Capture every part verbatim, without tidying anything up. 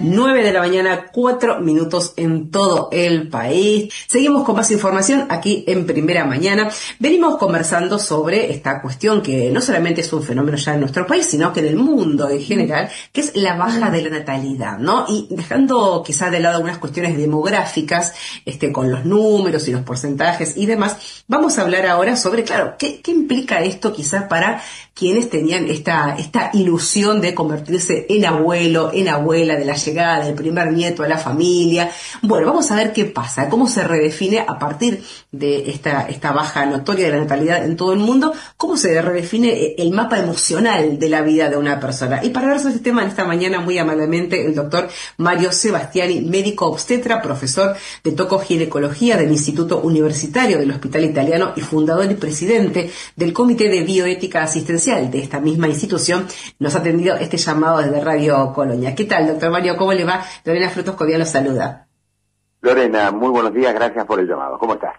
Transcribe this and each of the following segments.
nueve de la mañana, cuatro minutos en todo el país. Seguimos con más información aquí en Primera Mañana. Venimos conversando sobre esta cuestión que no solamente es un fenómeno ya en nuestro país, sino que en el mundo en general, que es la baja de la natalidad, ¿no? Y dejando quizá de lado algunas cuestiones demográficas, este, con los números y los porcentajes y demás, vamos a hablar ahora sobre, claro, qué, qué implica esto quizá para quienes tenían esta, esta ilusión de convertirse en abuelo, en abuela, de la llegada del primer nieto a la familia. Bueno, vamos a ver qué pasa, cómo se redefine a partir de esta, esta baja notoria de la natalidad en todo el mundo, cómo se redefine el mapa emocional de la vida de una persona. Y para hablar sobre este tema en esta mañana, muy amablemente, el doctor Mario Sebastiani, médico obstetra, profesor de tocoginecología del Instituto Universitario del Hospital Italiano y fundador y presidente del Comité de Bioética Asistencial de esta misma institución, nos ha atendido este llamado desde Radio Colonia. ¿Qué tal, doctor Mario? ¿Cómo le va? Lorena Frutos Codial los saluda. Lorena, muy buenos días, gracias por el llamado. ¿Cómo estás?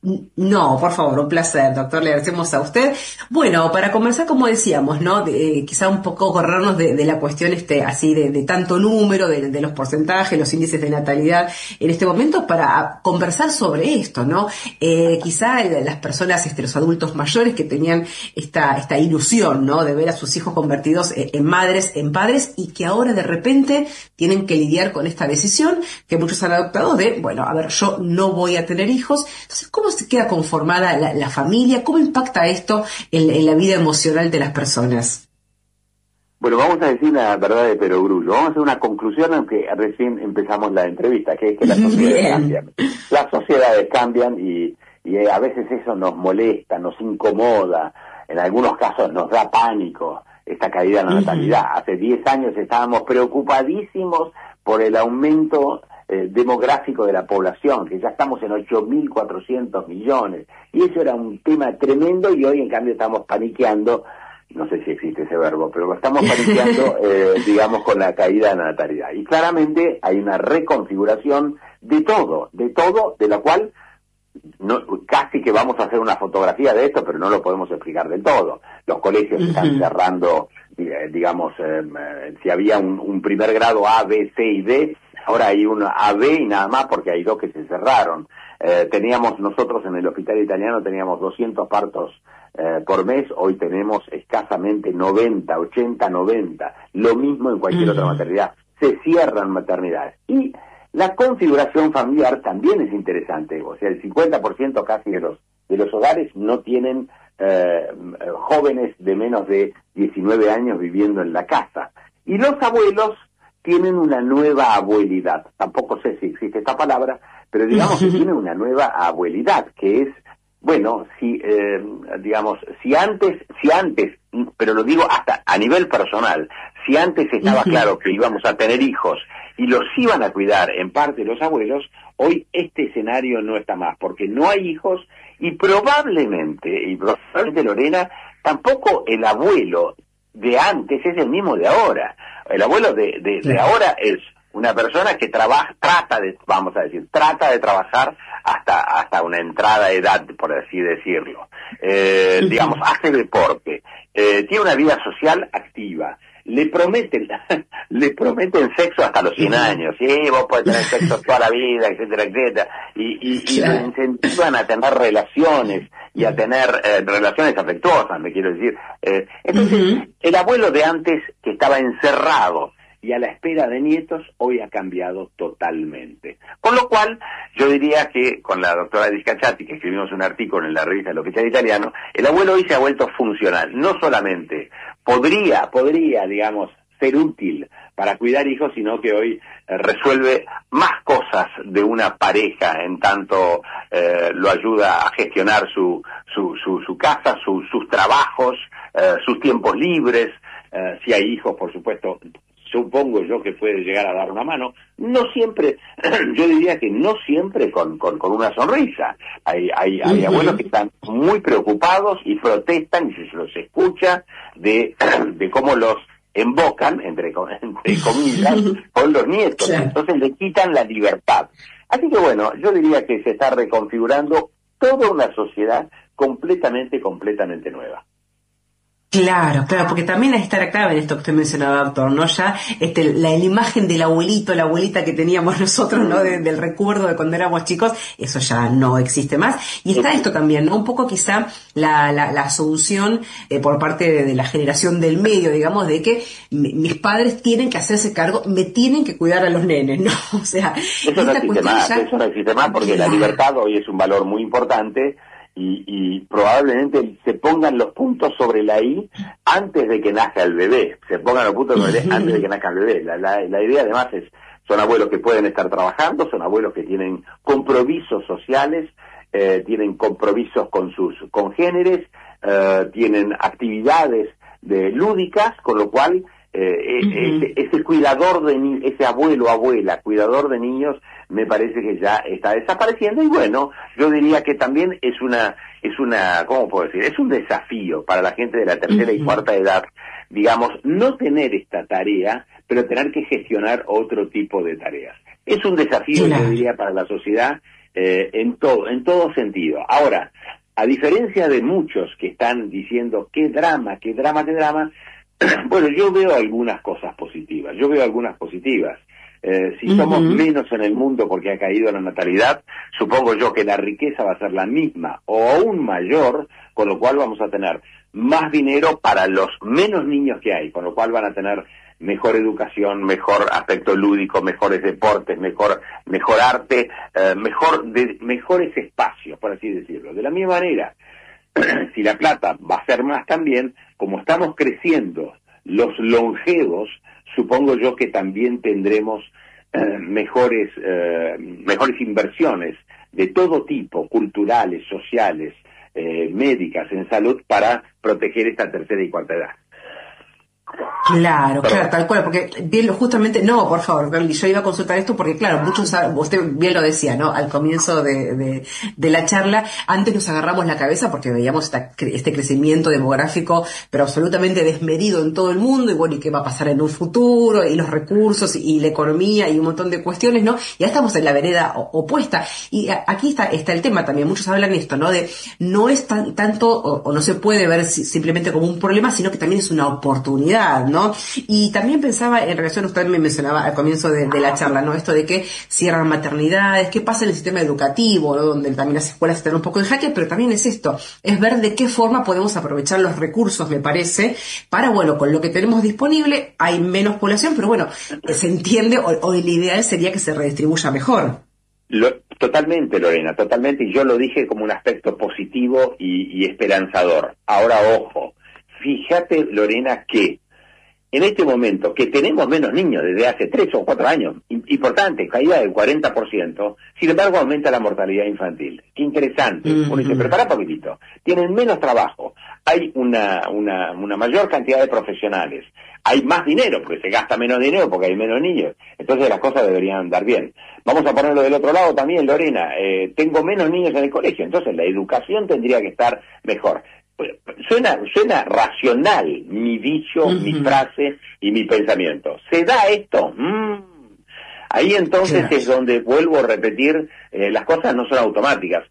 No, por favor, un placer, doctor, le agradecemos a usted. Bueno, para conversar, como decíamos, ¿no? De, eh, quizá un poco corrernos de, de la cuestión este así de, de tanto número, de, de los porcentajes, los índices de natalidad en este momento, para conversar sobre esto, ¿no? Eh, quizá el, las personas, este, los adultos mayores que tenían esta, esta ilusión, ¿no? De ver a sus hijos convertidos en, en madres, en padres, y que ahora de repente tienen que lidiar con esta decisión que muchos han adoptado de, bueno, a ver, yo no voy a tener hijos. Entonces, ¿cómo se queda conformada la, la familia? ¿Cómo impacta esto en, en la vida emocional de las personas? Bueno, vamos a decir la verdad de perogrullo. Vamos a hacer una conclusión, aunque recién empezamos la entrevista, que es que las sociedades Bien. cambian. Las sociedades cambian y, y a veces eso nos molesta, nos incomoda, en algunos casos nos da pánico, esta caída en la natalidad. Uh-huh. Hace diez años estábamos preocupadísimos por el aumento Eh, demográfico de la población, que ya estamos en ocho mil cuatrocientos millones, y eso era un tema tremendo, y hoy en cambio estamos paniqueando, no sé si existe ese verbo, pero estamos paniqueando, eh, digamos, con la caída de la natalidad. Y claramente hay una reconfiguración de todo, de todo, de la cual no, casi que vamos a hacer una fotografía de esto, pero no lo podemos explicar del todo. Los colegios uh-huh. están cerrando, digamos, eh, si había un, un primer grado A, B, C y D, ahora hay una A, B y nada más, porque hay dos que se cerraron. Eh, teníamos nosotros en el Hospital Italiano, teníamos doscientos partos eh, por mes, hoy tenemos escasamente noventa, ochenta, noventa. Lo mismo en cualquier uh-huh. otra maternidad. Se cierran maternidades. Y la configuración familiar también es interesante. O sea, el cincuenta por ciento casi de los, de los hogares no tienen eh, jóvenes de menos de diecinueve años viviendo en la casa. Y los abuelos tienen una nueva abuelidad. Tampoco sé si existe esta palabra, pero digamos que tienen una nueva abuelidad, que es, bueno, si, eh, digamos, si antes, si antes, pero lo digo hasta a nivel personal, si antes estaba claro que íbamos a tener hijos y los iban a cuidar en parte los abuelos, hoy este escenario no está más, porque no hay hijos y probablemente, y probablemente Lorena, tampoco el abuelo de antes es el mismo de ahora. El abuelo de, de, de ahora es una persona que trabaja, trata de, vamos a decir, trata de trabajar hasta hasta una entrada de edad, por así decirlo. Eh, digamos, hace deporte, eh, tiene una vida social activa. Le prometen, le prometen sexo hasta los cien años, sí, vos podés tener sexo toda la vida, etcétera, etcétera, y, y, y lo incentivan a tener relaciones y a tener eh, relaciones afectuosas, me quiero decir. Eh, entonces, uh-huh. el abuelo de antes, que estaba encerrado y a la espera de nietos, hoy ha cambiado totalmente. Con lo cual, yo diría que con la doctora Edith Cacciatti, que escribimos un artículo en la revista El Oficial Italiano, el abuelo hoy se ha vuelto funcional. No solamente podría, podría, digamos, ser útil para cuidar hijos, sino que hoy eh, resuelve más cosas de una pareja, en tanto eh, lo ayuda a gestionar su su su, su casa, su, sus trabajos, eh, sus tiempos libres, eh, si hay hijos, por supuesto, supongo yo que puede llegar a dar una mano, no siempre, yo diría que no siempre con, con, con una sonrisa. Hay, hay, hay uh-huh. abuelos que están muy preocupados y protestan, y se los escucha, de, de cómo los embocan, entre, entre comillas, con los nietos. Claro. Entonces le quitan la libertad. Así que bueno, yo diría que se está reconfigurando toda una sociedad completamente, completamente nueva. Claro, claro, porque también está la clave en esto que usted mencionaba, doctor, ¿no? Ya este, la, la imagen del abuelito, la abuelita que teníamos nosotros, ¿no? De, del recuerdo de cuando éramos chicos, eso ya no existe más. Y está esto también, ¿no? Un poco quizá la, la, la asunción eh, por parte de, de la generación del medio, digamos, de que mi, mis padres tienen que hacerse cargo, me tienen que cuidar a los nenes, ¿no? O sea, eso no existe más, ya... eso no existe más porque claro. La libertad hoy es un valor muy importante. Y, y probablemente se pongan los puntos sobre la I antes de que nazca el bebé, se pongan los puntos sobre la I antes de que nazca el bebé. La, la, la idea además es, son abuelos que pueden estar trabajando, son abuelos que tienen compromisos sociales, eh, tienen compromisos con sus congéneres, eh, tienen actividades de lúdicas, con lo cual eh, uh-huh. ese, ese cuidador de ni- ese abuelo o abuela, cuidador de niños, me parece que ya está desapareciendo. Y bueno, yo diría que también es una, es una, ¿cómo puedo decir? Es un desafío para la gente de la tercera uh-huh. y cuarta edad, digamos, no tener esta tarea, pero tener que gestionar otro tipo de tareas. Es un desafío, claro. yo diría, para la sociedad eh, en todo, en todo sentido. Ahora, a diferencia de muchos que están diciendo qué drama, qué drama, qué drama, bueno, yo veo algunas cosas positivas, yo veo algunas positivas. Eh, si uh-huh. somos menos en el mundo porque ha caído la natalidad, supongo yo que la riqueza va a ser la misma o aún mayor, con lo cual vamos a tener más dinero para los menos niños que hay, con lo cual van a tener mejor educación, mejor aspecto lúdico, mejores deportes, mejor mejor arte, eh, mejor de, mejores espacios, por así decirlo. De la misma manera, si la plata va a ser más también, como estamos creciendo los longevos, supongo yo que también tendremos eh, mejores eh, mejores inversiones de todo tipo, culturales, sociales, eh, médicas, en salud, para proteger esta tercera y cuarta edad. Claro, Pero, claro, tal cual, porque bien, justamente, no, por favor, yo iba a consultar esto porque, claro, muchos, usted bien lo decía, ¿no? Al comienzo de, de, de la charla, antes nos agarramos la cabeza porque veíamos esta, este crecimiento demográfico, pero absolutamente desmedido en todo el mundo, y bueno, ¿y qué va a pasar en un futuro? Y los recursos, y la economía, y un montón de cuestiones, ¿no? Ya estamos en la vereda opuesta. Y aquí está, está el tema también, muchos hablan esto, ¿no? De, no es tan, tanto, o, o no se puede ver simplemente como un problema, sino que también es una oportunidad, ¿no? Y también pensaba en relación, usted me mencionaba al comienzo de, de la charla, ¿no? Esto de que cierran maternidades, qué pasa en el sistema educativo, ¿no? Donde también las escuelas están un poco en jaque, pero también es esto, es ver de qué forma podemos aprovechar los recursos, me parece, para, bueno, con lo que tenemos disponible, hay menos población, pero bueno, se entiende, o, o el ideal sería que se redistribuya mejor. Lo, totalmente, Lorena, totalmente, y yo lo dije como un aspecto positivo y, y esperanzador. Ahora, ojo, fíjate, Lorena, que en este momento, que tenemos menos niños desde hace tres o cuatro años, importante, caída del cuarenta por ciento, sin embargo aumenta la mortalidad infantil. Qué interesante. Mm-hmm. Uno dice, pero para poquitito, tienen menos trabajo, hay una, una, una mayor cantidad de profesionales, hay más dinero, porque se gasta menos dinero porque hay menos niños, entonces las cosas deberían andar bien. Vamos a ponerlo del otro lado también, Lorena, eh, tengo menos niños en el colegio, entonces la educación tendría que estar mejor. Suena, suena racional mi dicho, uh-huh. mi frase y mi pensamiento. ¿Se da esto? Mm. Ahí entonces claro. es donde vuelvo a repetir, eh, las cosas no son automáticas.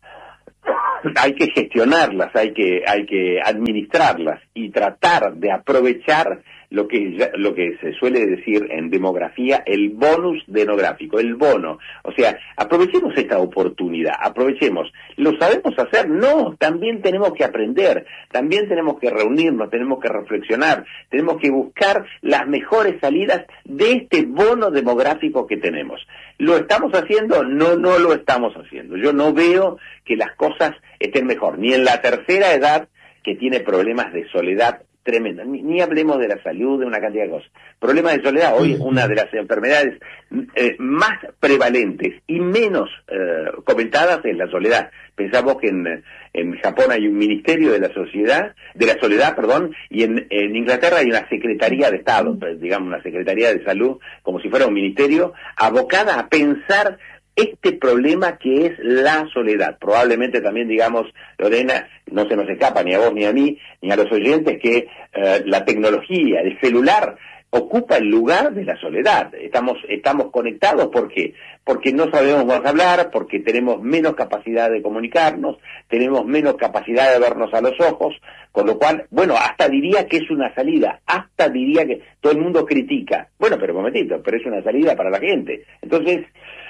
Hay que gestionarlas, hay que, hay que administrarlas y tratar de aprovechar lo que ya, lo que se suele decir en demografía, el bonus demográfico, el bono. O sea, aprovechemos esta oportunidad, aprovechemos. ¿Lo sabemos hacer? No, también tenemos que aprender, también tenemos que reunirnos, tenemos que reflexionar, tenemos que buscar las mejores salidas de este bono demográfico que tenemos. ¿Lo estamos haciendo? No, no lo estamos haciendo. Yo no veo que las cosas estén mejor, ni en la tercera edad, que tiene problemas de soledad tremenda, ni, ni hablemos de la salud, de una cantidad de cosas. Problema de soledad, hoy es una de las enfermedades eh, más prevalentes y menos eh, comentadas es la soledad. Pensamos que en, en Japón hay un ministerio de la sociedad, de la soledad, perdón, y en, en Inglaterra hay una secretaría de Estado, digamos una secretaría de salud, como si fuera un ministerio, abocada a pensar este problema que es la soledad. Probablemente también, digamos, Lorena, no se nos escapa ni a vos ni a mí, ni a los oyentes, que eh, la tecnología, el celular, ocupa el lugar de la soledad. Estamos, estamos conectados porque, porque no sabemos más hablar, porque tenemos menos capacidad de comunicarnos, tenemos menos capacidad de vernos a los ojos, con lo cual, bueno, hasta diría que es una salida, hasta diría que todo el mundo critica. Bueno, pero un momentito, pero es una salida para la gente. Entonces,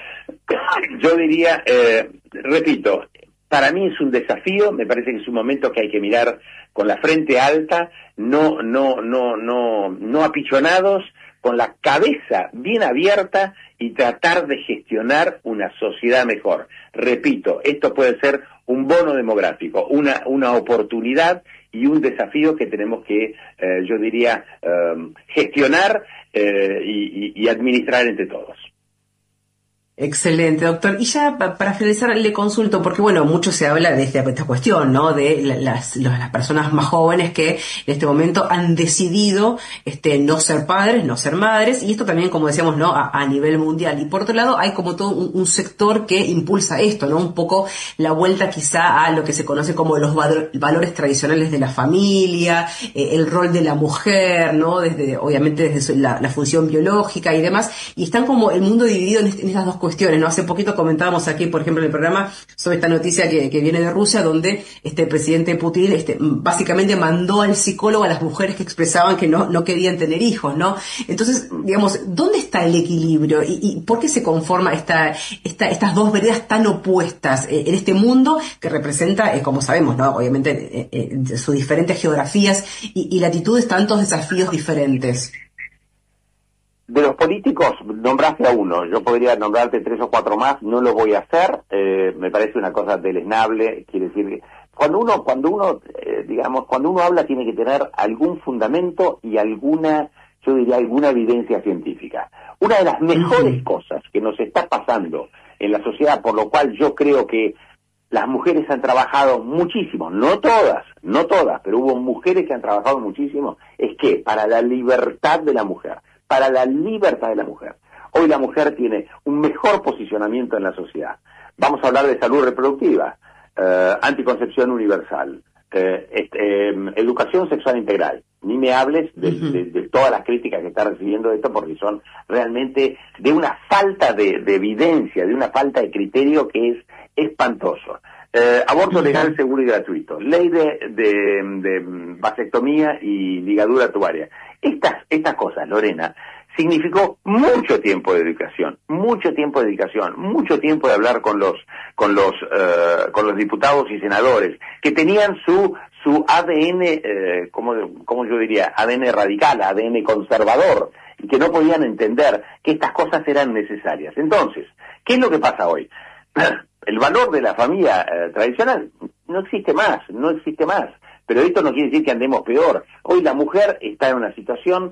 yo diría, eh, repito, para mí es un desafío, me parece que es un momento que hay que mirar con la frente alta, no, no, no, no, no apichonados, con la cabeza bien abierta y tratar de gestionar una sociedad mejor. Repito, esto puede ser un bono demográfico, una, una oportunidad y un desafío que tenemos que, eh, yo diría, eh, gestionar eh, y, y, y administrar entre todos. Excelente, doctor. Y ya pa- para finalizar le consulto, porque bueno, mucho se habla de esta, esta cuestión, ¿no? De la- las, los- las personas más jóvenes que en este momento han decidido este, no ser padres, no ser madres, y esto también, como decíamos, ¿no? A, a nivel mundial. Y por otro lado, hay como todo un, un sector que impulsa esto, ¿no? Un poco la vuelta quizá a lo que se conoce como los valo- valores tradicionales de la familia, eh, el rol de la mujer, ¿no? Desde, obviamente desde su- la, la función biológica y demás, y están como el mundo dividido en, est- en estas dos cuestiones. Cuestiones, ¿no? Hace poquito comentábamos aquí, por ejemplo, en el programa sobre esta noticia que, que viene de Rusia, donde este el presidente Putin este, básicamente mandó al psicólogo a las mujeres que expresaban que no, no querían tener hijos, ¿no? Entonces, digamos, ¿dónde está el equilibrio? ¿Y, y por qué se conforma esta, esta, estas dos veredas tan opuestas eh, en este mundo que representa, eh, como sabemos, ¿no? Obviamente, eh, eh, sus diferentes geografías y, y latitudes, tantos desafíos diferentes? De los políticos, nombraste a uno, yo podría nombrarte tres o cuatro más, no lo voy a hacer, eh, me parece una cosa deleznable, quiere decir que cuando uno, cuando uno, eh, digamos, cuando uno habla tiene que tener algún fundamento y alguna, yo diría, alguna evidencia científica. Una de las mejores uh-huh. cosas que nos está pasando en la sociedad, por lo cual yo creo que las mujeres han trabajado muchísimo, no todas, no todas, pero hubo mujeres que han trabajado muchísimo, es que para la libertad de la mujer, para la libertad de la mujer. Hoy la mujer tiene un mejor posicionamiento en la sociedad. Vamos a hablar de salud reproductiva, eh, anticoncepción universal, eh, este, eh, educación sexual integral. Ni me hables de, uh-huh. de, de todas las críticas que está recibiendo esto porque son realmente de una falta de, de evidencia, de una falta de criterio que es espantoso. Eh, aborto legal, seguro y gratuito. Ley de, de, de vasectomía y ligadura tubaria. Estas, estas cosas, Lorena, significó mucho tiempo de educación, mucho tiempo de dedicación, mucho tiempo de hablar con los, con los, uh, con los diputados y senadores que tenían su, su A D N, eh, como, como yo diría, A D N radical, A D N conservador, y que no podían entender que estas cosas eran necesarias. Entonces, ¿qué es lo que pasa hoy? El valor de la familia eh, tradicional no existe más, no existe más. Pero esto no quiere decir que andemos peor. Hoy la mujer está en una situación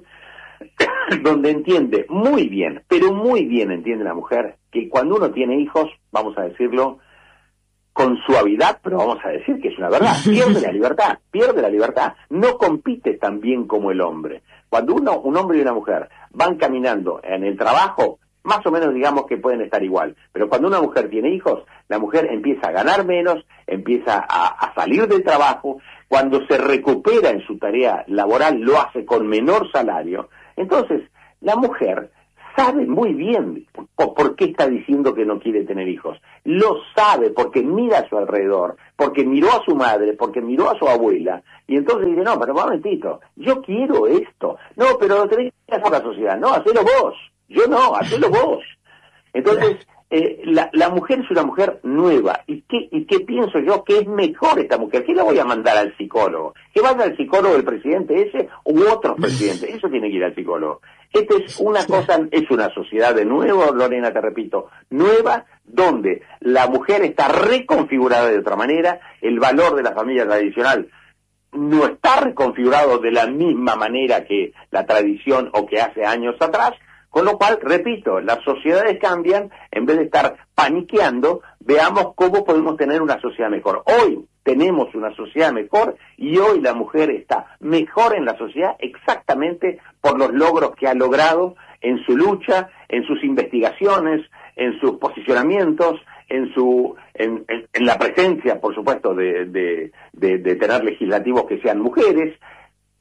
donde entiende muy bien, pero muy bien entiende la mujer, que cuando uno tiene hijos, vamos a decirlo con suavidad, pero vamos a decir que es una verdad, pierde la libertad, pierde la libertad, no compite tan bien como el hombre. Cuando uno, un hombre y una mujer van caminando en el trabajo, más o menos digamos que pueden estar igual, pero cuando una mujer tiene hijos, la mujer empieza a ganar menos, empieza a, a salir del trabajo, cuando se recupera en su tarea laboral lo hace con menor salario. Entonces, la mujer sabe muy bien por, por qué está diciendo que no quiere tener hijos. Lo sabe porque mira a su alrededor, porque miró a su madre, porque miró a su abuela, y entonces dice, no, pero un momentito, yo quiero esto. No, pero lo tenés que hacer la sociedad. No, hacelo vos. Yo no, hacelo vos. Entonces, eh, la, la mujer es una mujer nueva. ¿Y qué, ¿Y qué pienso yo? Que es mejor esta mujer. ¿Qué la voy a mandar al psicólogo? ¿Que vaya al psicólogo del presidente ese u otros presidentes? Eso tiene que ir al psicólogo. Esta es una cosa, es una sociedad de nuevo, Lorena, te repito, nueva, donde la mujer está reconfigurada de otra manera, el valor de la familia tradicional no está reconfigurado de la misma manera que la tradición o que hace años atrás. Con lo cual, repito, las sociedades cambian, en vez de estar paniqueando, veamos cómo podemos tener una sociedad mejor. Hoy tenemos una sociedad mejor y hoy la mujer está mejor en la sociedad exactamente por los logros que ha logrado en su lucha, en sus investigaciones, en sus posicionamientos, en su en, en, en la presencia, por supuesto, de, de, de, de tener legislativos que sean mujeres.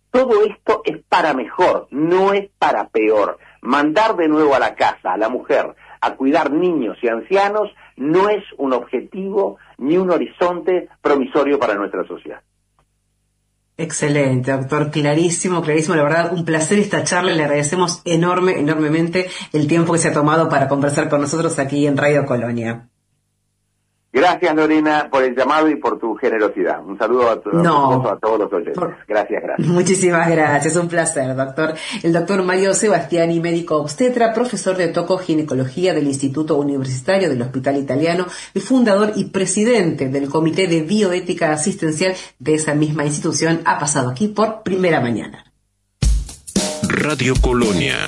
Todo esto es para mejor, no es para peor. Mandar de nuevo a la casa a la mujer a cuidar niños y ancianos no es un objetivo ni un horizonte promisorio para nuestra sociedad. Excelente, doctor, clarísimo, clarísimo, la verdad, un placer esta charla, le agradecemos enorme, enormemente el tiempo que se ha tomado para conversar con nosotros aquí en Radio Colonia. Gracias, Lorena, por el llamado y por tu generosidad. Un saludo a, tu, no, a todos los oyentes. Por... Gracias, gracias. Muchísimas gracias, un placer, doctor. El doctor Mario Sebastiani, médico obstetra, profesor de tocoginecología del Instituto Universitario del Hospital Italiano, y fundador y presidente del Comité de Bioética Asistencial de esa misma institución, ha pasado aquí por Primera Mañana. Radio Colonia.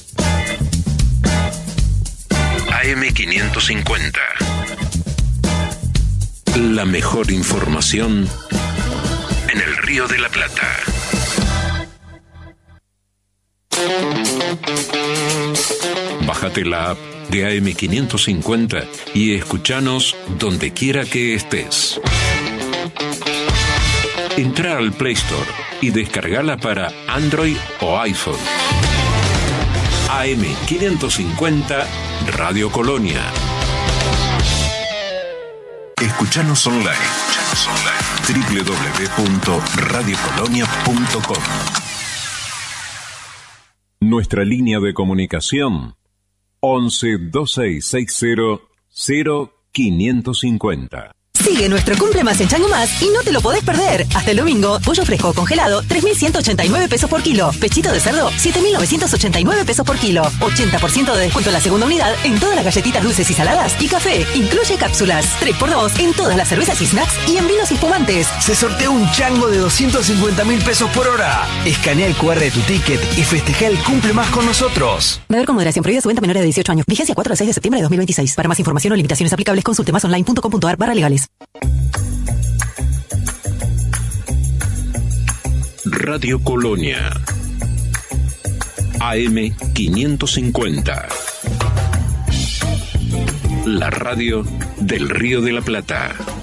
A M quinientos cincuenta. La mejor información en el Río de la Plata. Bájate la app de A M quinientos cincuenta y escúchanos donde quiera que estés. Entra al Play Store y descargala para Android o iPhone. A M quinientos cincuenta Radio Colonia. Escuchanos online. Escuchanos online. doble u doble u doble u punto radio colonia punto com. Nuestra línea de comunicación once, veintiséis sesenta, cero quinientos cincuenta. Sigue nuestro Cumple Más en Chango Más y no te lo podés perder. Hasta el domingo, pollo fresco congelado, tres mil ciento ochenta y nueve pesos por kilo. Pechito de cerdo, siete mil novecientos ochenta y nueve pesos por kilo. ochenta por ciento de descuento en la segunda unidad en todas las galletitas dulces y saladas. Y café, incluye cápsulas. tres por dos en todas las cervezas y snacks y en vinos y espumantes. Se sortea un chango de doscientos cincuenta mil pesos por hora. Escanea el cu erre de tu ticket y festeja el Cumple Más con nosotros. Beber con moderación, prohibida su venta a menores de dieciocho años. Vigencia cuatro al seis de septiembre de dos mil veintiséis. Para más información o limitaciones aplicables, consulte más online punto com punto ar barra legales. Radio Colonia. A M quinientos cincuenta. La radio del Río de la Plata.